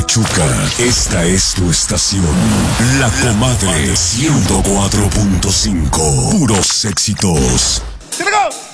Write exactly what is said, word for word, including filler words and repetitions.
Pachuca, esta es tu estación. La Comadre ciento cuatro punto cinco. Puros éxitos. ¡Se pegó!